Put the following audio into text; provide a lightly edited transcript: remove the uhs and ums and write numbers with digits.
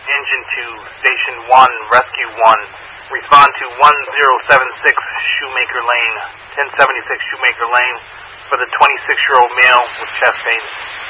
Engine 2, Station 1, Rescue 1. Respond to 1076 Shoemaker Lane, 1076 Shoemaker Lane for the 26-year-old male with chest pain.